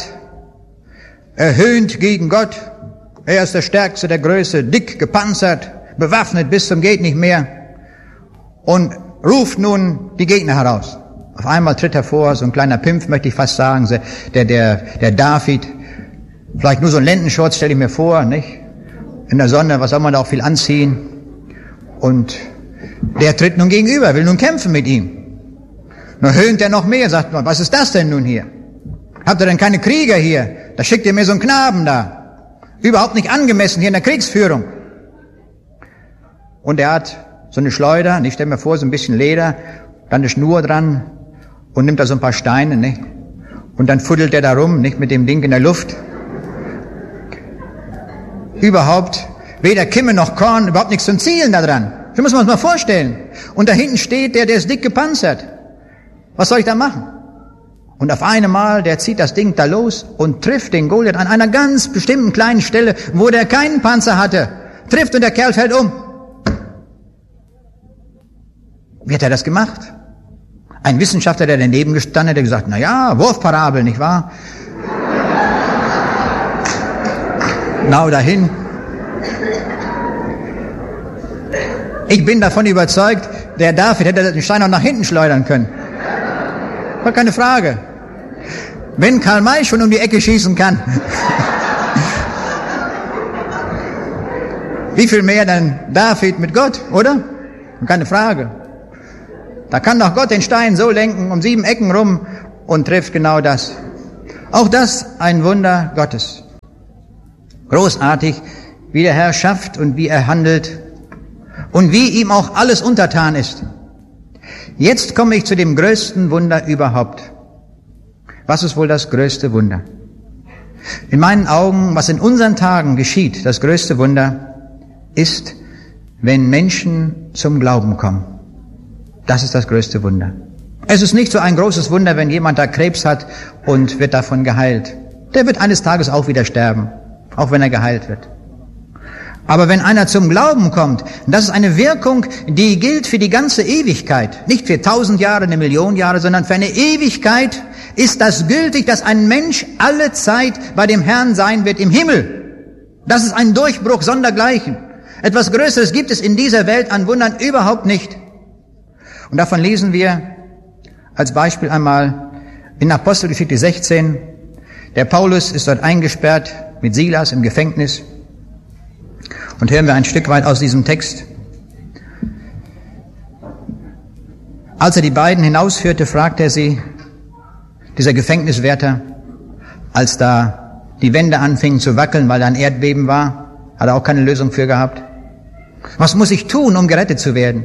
er höhnt gegen Gott, er ist der Stärkste, der Größte, dick gepanzert, bewaffnet bis zum geht nicht mehr und ruft nun die Gegner heraus. Auf einmal tritt hervor, so ein kleiner Pimpf, möchte ich fast sagen, der David, vielleicht nur so ein Lendenschurz, stelle ich mir vor, nicht? In der Sonne, was soll man da auch viel anziehen? Und der tritt nun gegenüber, will nun kämpfen mit ihm. Nun höhnt er noch mehr, sagt man, was ist das denn nun hier? Habt ihr denn keine Krieger hier? Da schickt ihr mir so einen Knaben da. Überhaupt nicht angemessen hier in der Kriegsführung. Und er hat so eine Schleuder, ich stelle mir vor, so ein bisschen Leder, dann eine Schnur dran und nimmt da so ein paar Steine, nicht? Und dann fuddelt er da rum, nicht, mit dem Ding in der Luft. Überhaupt weder Kimme noch Korn, überhaupt nichts zum Zielen da dran. Das muss man uns mal vorstellen. Und da hinten steht der ist dick gepanzert. Was soll ich da machen? Und auf einmal, der zieht das Ding da los und trifft den Goliath an einer ganz bestimmten kleinen Stelle, wo der keinen Panzer hatte. Trifft und der Kerl fällt um. Wie hat er das gemacht? Ein Wissenschaftler, der daneben gestanden hat, der gesagt, na ja, Wurfparabel, nicht wahr? Genau dahin. Ich bin davon überzeugt, der David hätte den Stein auch nach hinten schleudern können. War keine Frage. Wenn Karl May schon um die Ecke schießen kann, wie viel mehr dann David mit Gott, oder? Keine Frage. Da kann doch Gott den Stein so lenken, um 7 Ecken rum und trifft genau das. Auch das ein Wunder Gottes. Großartig, wie der Herr schafft und wie er handelt und wie ihm auch alles untertan ist. Jetzt komme ich zu dem größten Wunder überhaupt. Was ist wohl das größte Wunder? In meinen Augen, was in unseren Tagen geschieht, das größte Wunder, ist, wenn Menschen zum Glauben kommen. Das ist das größte Wunder. Es ist nicht so ein großes Wunder, wenn jemand da Krebs hat und wird davon geheilt. Der wird eines Tages auch wieder sterben, auch wenn er geheilt wird. Aber wenn einer zum Glauben kommt, das ist eine Wirkung, die gilt für die ganze Ewigkeit. Nicht für 1000 Jahre, 1 Million Jahre, sondern für eine Ewigkeit ist das gültig, dass ein Mensch alle Zeit bei dem Herrn sein wird im Himmel. Das ist ein Durchbruch sondergleichen. Etwas Größeres gibt es in dieser Welt an Wundern überhaupt nicht. Und davon lesen wir als Beispiel einmal in Apostelgeschichte 16. Der Paulus ist dort eingesperrt mit Silas im Gefängnis. Und hören wir ein Stück weit aus diesem Text. Als er die beiden hinausführte, fragte er sie, dieser Gefängniswärter, als da die Wände anfingen zu wackeln, weil da ein Erdbeben war, hat er auch keine Lösung für gehabt. Was muss ich tun, um gerettet zu werden?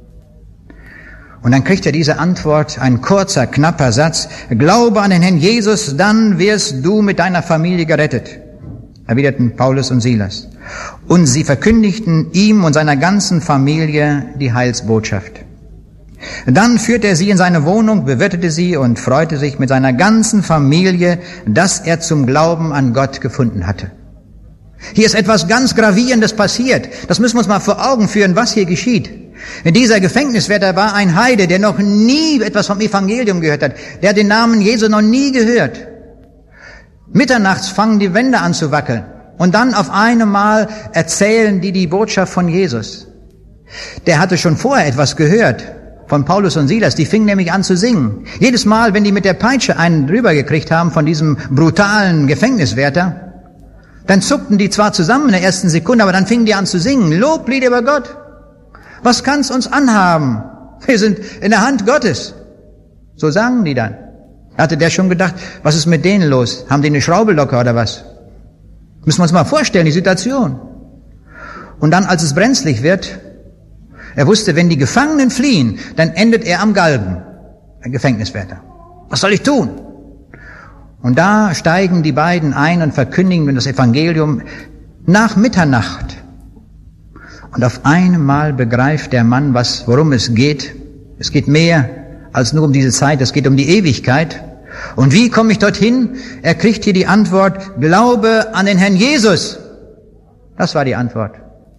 Und dann kriegt er diese Antwort, ein kurzer, knapper Satz, Glaube an den Herrn Jesus, dann wirst du mit deiner Familie gerettet, erwiderten Paulus und Silas. Und sie verkündigten ihm und seiner ganzen Familie die Heilsbotschaft. Dann führte er sie in seine Wohnung, bewirtete sie und freute sich mit seiner ganzen Familie, dass er zum Glauben an Gott gefunden hatte. Hier ist etwas ganz Gravierendes passiert. Das müssen wir uns mal vor Augen führen, was hier geschieht. Dieser Gefängniswärter war ein Heide, der noch nie etwas vom Evangelium gehört hat. Der hat den Namen Jesu noch nie gehört. Mitternachts fangen die Wände an zu wackeln. Und dann auf einmal erzählen die Botschaft von Jesus. Der hatte schon vorher etwas gehört von Paulus und Silas. Die fingen nämlich an zu singen. Jedes Mal, wenn die mit der Peitsche einen drüber gekriegt haben von diesem brutalen Gefängniswärter, dann zuckten die zwar zusammen in der ersten Sekunde, aber dann fingen die an zu singen. Loblied über Gott. Was kann's uns anhaben? Wir sind in der Hand Gottes. So sangen die dann. Hatte der schon gedacht, was ist mit denen los? Haben die eine Schraube locker oder was? Müssen wir uns mal vorstellen, die Situation. Und dann, als es brenzlig wird, er wusste, wenn die Gefangenen fliehen, dann endet er am Galgen, der Gefängniswärter. Was soll ich tun? Und da steigen die beiden ein und verkündigen das Evangelium nach Mitternacht. Und auf einmal begreift der Mann, worum es geht. Es geht mehr als nur um diese Zeit, es geht um die Ewigkeit. Und wie komme ich dorthin? Er kriegt hier die Antwort, Glaube an den Herrn Jesus. Das war die Antwort.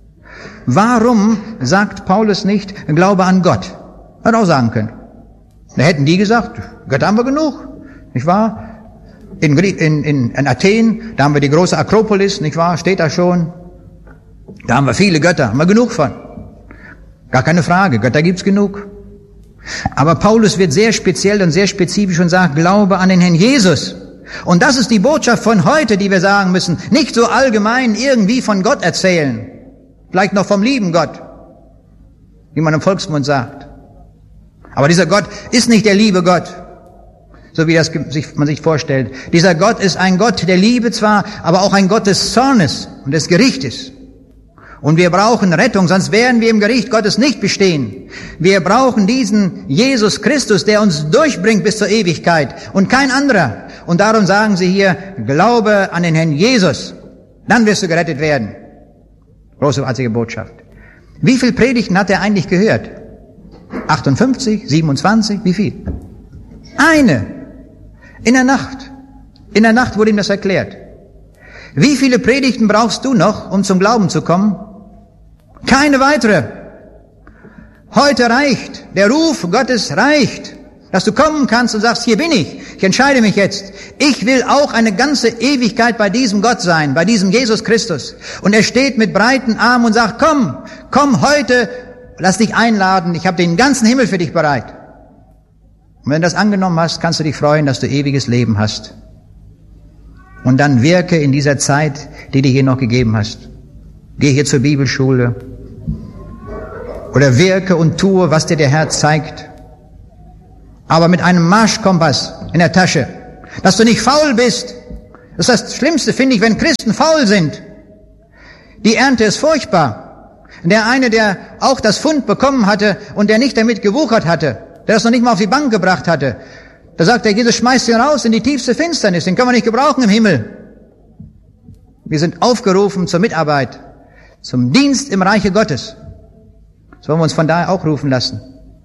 Warum sagt Paulus nicht, Glaube an Gott? Hätte auch sagen können. Da hätten die gesagt, Götter haben wir genug, nicht wahr? In Athen, da haben wir die große Akropolis, nicht wahr? Steht da schon. Da haben wir viele Götter, haben wir genug von. Gar keine Frage, Götter gibt's genug. Aber Paulus wird sehr speziell und sehr spezifisch und sagt, Glaube an den Herrn Jesus. Und das ist die Botschaft von heute, die wir sagen müssen. Nicht so allgemein irgendwie von Gott erzählen. Vielleicht noch vom lieben Gott, wie man im Volksmund sagt. Aber dieser Gott ist nicht der liebe Gott, so wie man sich vorstellt. Dieser Gott ist ein Gott der Liebe zwar, aber auch ein Gott des Zornes und des Gerichtes. Und wir brauchen Rettung, sonst werden wir im Gericht Gottes nicht bestehen. Wir brauchen diesen Jesus Christus, der uns durchbringt bis zur Ewigkeit und kein anderer. Und darum sagen sie hier, glaube an den Herrn Jesus, dann wirst du gerettet werden. Großartige Botschaft. Wie viel Predigten hat er eigentlich gehört? 58, 27, wie viel? Eine. In der Nacht. In der Nacht wurde ihm das erklärt. Wie viele Predigten brauchst du noch, um zum Glauben zu kommen? Keine weitere. Heute reicht. Der Ruf Gottes reicht. Dass du kommen kannst und sagst, hier bin ich. Ich entscheide mich jetzt. Ich will auch eine ganze Ewigkeit bei diesem Gott sein, bei diesem Jesus Christus. Und er steht mit breiten Armen und sagt, komm heute, lass dich einladen. Ich habe den ganzen Himmel für dich bereit. Und wenn du das angenommen hast, kannst du dich freuen, dass du ewiges Leben hast. Und dann wirke in dieser Zeit, die dir hier noch gegeben hast. Geh hier zur Bibelschule. Oder wirke und tue, was dir der Herr zeigt. Aber mit einem Marschkompass in der Tasche. Dass du nicht faul bist. Das ist das Schlimmste, finde ich, wenn Christen faul sind. Die Ernte ist furchtbar. Der eine, der auch das Pfund bekommen hatte und der nicht damit gewuchert hatte, der das noch nicht mal auf die Bank gebracht hatte, da sagt er, Jesus, schmeißt ihn raus in die tiefste Finsternis, den können wir nicht gebrauchen im Himmel. Wir sind aufgerufen zur Mitarbeit, zum Dienst im Reiche Gottes. Das wollen wir uns von daher auch rufen lassen.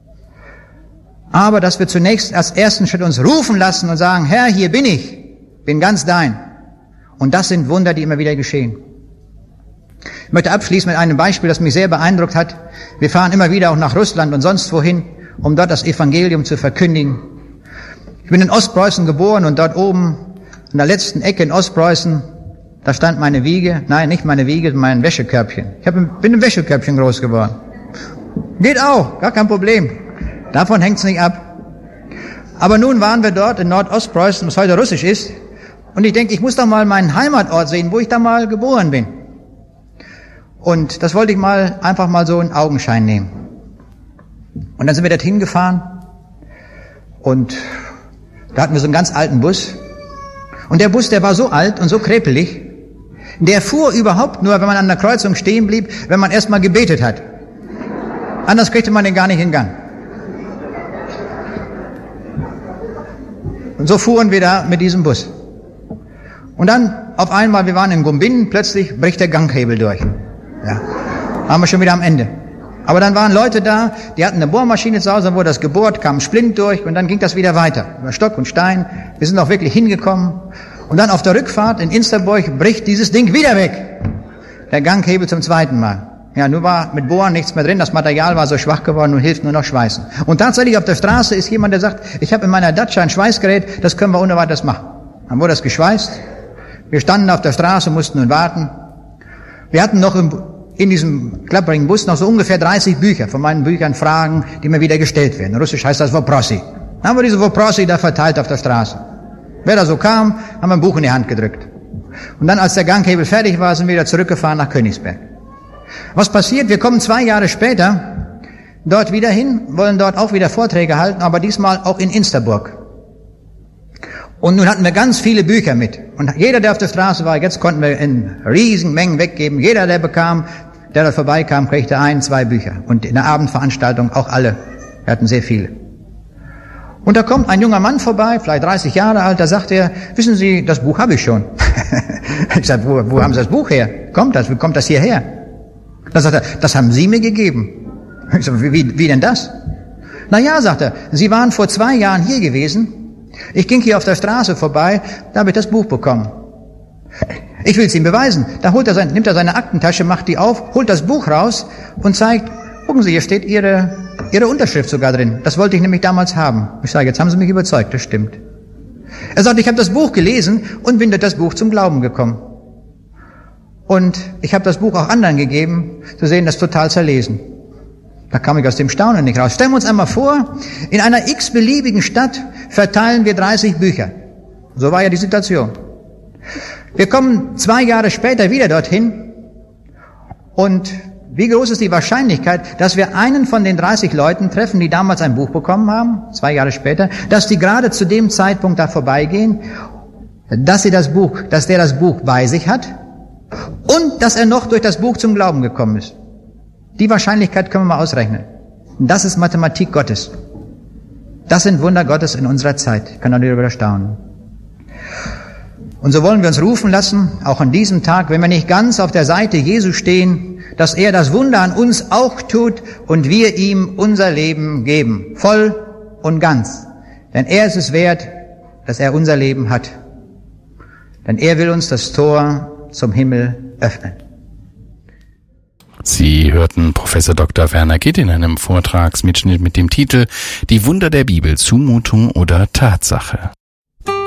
Aber dass wir zunächst als ersten Schritt uns rufen lassen und sagen, Herr, hier bin ich, bin ganz dein. Und das sind Wunder, die immer wieder geschehen. Ich möchte abschließen mit einem Beispiel, das mich sehr beeindruckt hat. Wir fahren immer wieder auch nach Russland und sonst wohin, um dort das Evangelium zu verkündigen. Ich bin in Ostpreußen geboren und dort oben in der letzten Ecke in Ostpreußen, da stand meine Wiege, nein, nicht meine Wiege, mein Wäschekörbchen. Bin im Wäschekörbchen groß geworden. Geht auch, gar kein Problem. Davon hängt's nicht ab. Aber nun waren wir dort in Nordostpreußen, was heute russisch ist, und ich denke, ich muss doch mal meinen Heimatort sehen, wo ich da mal geboren bin. Und das wollte ich einfach mal so in Augenschein nehmen. Und dann sind wir dorthin gefahren und da hatten wir so einen ganz alten Bus. Und der Bus, der war so alt und so krepelig, der fuhr überhaupt nur, wenn man an der Kreuzung stehen blieb, wenn man erstmal gebetet hat. Anders kriegte man den gar nicht in Gang. Und so fuhren wir da mit diesem Bus. Und dann auf einmal, wir waren in Gumbin, plötzlich bricht der Ganghebel durch. Ja, waren wir schon wieder am Ende. Aber dann waren Leute da, die hatten eine Bohrmaschine zu Hause, dann wurde das gebohrt, kam ein Splint durch und dann ging das wieder weiter. Über Stock und Stein. Wir sind auch wirklich hingekommen. Und dann auf der Rückfahrt in Insterburg bricht dieses Ding wieder weg. Der Ganghebel zum zweiten Mal. Ja, nun war mit Bohren nichts mehr drin, das Material war so schwach geworden, nun hilft nur noch Schweißen. Und tatsächlich auf der Straße ist jemand, der sagt, ich habe in meiner Dacia ein Schweißgerät, das können wir ohne weiteres machen. Dann wurde das geschweißt. Wir standen auf der Straße, mussten nun warten. Wir hatten noch in diesem klapperigen Bus noch so ungefähr 30 Bücher von meinen Büchern, Fragen, die mir wieder gestellt werden. In Russisch heißt das Voprosi. Dann haben wir diese Voprosi da verteilt auf der Straße. Wer da so kam, haben wir ein Buch in die Hand gedrückt. Und dann, als der Ganghebel fertig war, sind wir wieder zurückgefahren nach Königsberg. Was passiert? Wir kommen 2 Jahre später dort wieder hin, wollen dort auch wieder Vorträge halten, aber diesmal auch in Insterburg. Und nun hatten wir ganz viele Bücher mit. Und jeder, der auf der Straße war, jetzt konnten wir in riesigen Mengen weggeben. Jeder, der da vorbeikam, kriegte 1, 2 Bücher. Und in der Abendveranstaltung auch alle. Wir hatten sehr viele. Und da kommt ein junger Mann vorbei, vielleicht 30 Jahre alt, da sagt er, wissen Sie, das Buch habe ich schon. Ich sage, wo haben Sie das Buch her? Wie kommt das hierher? Da sagt er, das haben Sie mir gegeben. Ich sage, wie denn das? Na ja, sagt er, Sie waren vor 2 Jahren hier gewesen. Ich ging hier auf der Straße vorbei, da habe ich das Buch bekommen. Ich will es ihm beweisen. Da nimmt er seine Aktentasche, macht die auf, holt das Buch raus und zeigt, gucken Sie, hier steht Ihre Unterschrift sogar drin. Das wollte ich nämlich damals haben. Ich sage, jetzt haben Sie mich überzeugt, das stimmt. Er sagt, ich habe das Buch gelesen und bin durch das Buch zum Glauben gekommen. Und ich habe das Buch auch anderen gegeben, zu sehen, das total zerlesen. Da kam ich aus dem Staunen nicht raus. Stellen wir uns einmal vor, in einer x-beliebigen Stadt verteilen wir 30 Bücher. So war ja die Situation. Wir kommen 2 Jahre später wieder dorthin und wie groß ist die Wahrscheinlichkeit, dass wir einen von den 30 Leuten treffen, die damals ein Buch bekommen haben, 2 Jahre später, dass die gerade zu dem Zeitpunkt da vorbeigehen, dass der das Buch bei sich hat und dass er noch durch das Buch zum Glauben gekommen ist. Die Wahrscheinlichkeit können wir mal ausrechnen. Das ist Mathematik Gottes. Das sind Wunder Gottes in unserer Zeit. Ich kann darüber erstaunen. Und so wollen wir uns rufen lassen, auch an diesem Tag, wenn wir nicht ganz auf der Seite Jesu stehen, dass er das Wunder an uns auch tut und wir ihm unser Leben geben. Voll und ganz. Denn er ist es wert, dass er unser Leben hat. Denn er will uns das Tor zum Himmel öffnen. Sie hörten Professor Dr. Werner Gitt in einem Vortragsmitschnitt mit dem Titel Die Wunder der Bibel, Zumutung oder Tatsache.